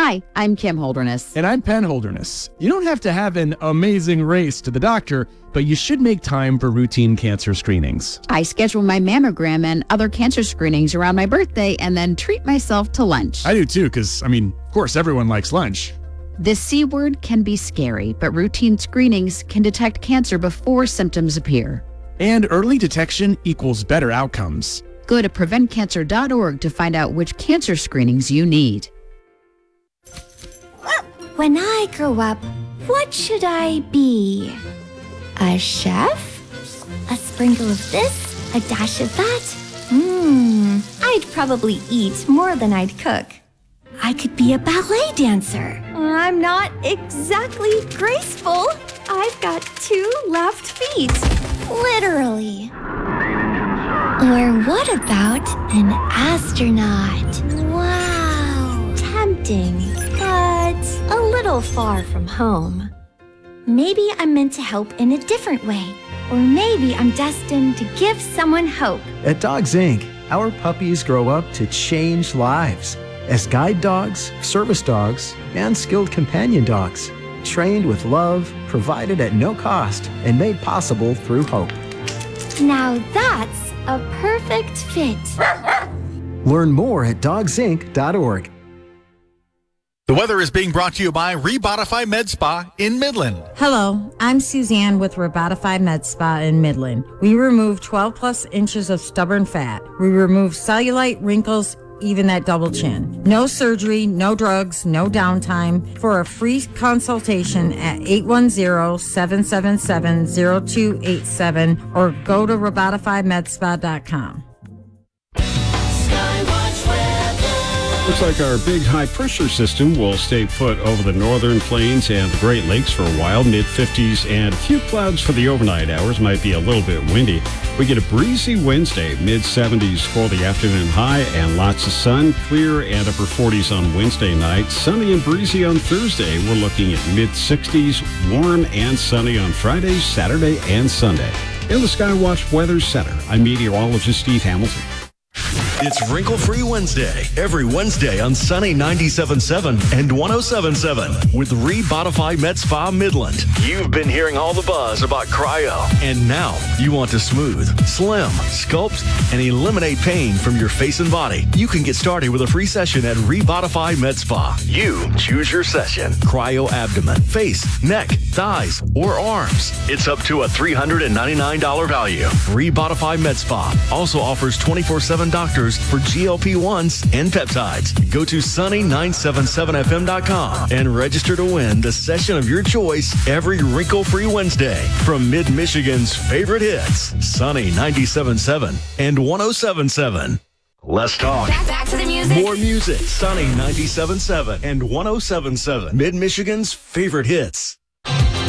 Hi, I'm Kim Holderness. And I'm Penn Holderness. You don't have to have an amazing race to the doctor, but you should make time for routine cancer screenings. I schedule my mammogram and other cancer screenings around my birthday and then treat myself to lunch. I do too, because, of course, everyone likes lunch. The C word can be scary, but routine screenings can detect cancer before symptoms appear. And early detection equals better outcomes. Go to preventcancer.org to find out which cancer screenings you need. When I grow up, what should I be? A chef? A sprinkle of this? A dash of that? I'd probably eat more than I'd cook. I could be a ballet dancer. I'm not exactly graceful. I've got 2 left feet. Literally. Or what about an astronaut? Wow. Tempting, but a little far from home. Maybe I'm meant to help in a different way. Or maybe I'm destined to give someone hope. At Dogs Inc., our puppies grow up to change lives as guide dogs, service dogs, and skilled companion dogs, trained with love, provided at no cost, and made possible through hope. Now that's a perfect fit. Learn more at dogsinc.org. The weather is being brought to you by Rebotify Med Spa in Midland. Hello, I'm Suzanne with Rebotify Med Spa in Midland. We remove 12 plus inches of stubborn fat. We remove cellulite, wrinkles, even that double chin. No surgery, no drugs, no downtime. For a free consultation at 810-777-0287 or go to robotifymedspa.com. Looks like our big high-pressure system will stay put over the northern plains and the Great Lakes for a while, mid-50s, and a few clouds for the overnight hours. Might be a little bit windy. We get a breezy Wednesday, mid-70s for the afternoon high, and lots of sun, clear, and upper 40s on Wednesday night. Sunny and breezy on Thursday. We're looking at mid-60s, warm and sunny on Friday, Saturday, and Sunday. In the Skywatch Weather Center, I'm meteorologist Steve Hamilton. It's Wrinkle-Free Wednesday, every Wednesday on Sunny 97.7 and 107.7 with Rebotify Med Spa Midland. You've been hearing all the buzz about cryo, and now you want to smooth, slim, sculpt, and eliminate pain from your face and body. You can get started with a free session at Rebotify Med Spa. You choose your session. Cryo abdomen, face, neck, thighs, or arms. It's up to a $399 value. Rebotify Med Spa also offers 24/7 doctors for GLP-1s and peptides. Go to sunny977fm.com and register to win the session of your choice every Wrinkle-Free Wednesday from Mid-Michigan's favorite hits, Sunny 97.7 and 107.7. Let's talk. Back to the music. More music, Sunny 97.7 and 107.7, Mid-Michigan's favorite hits.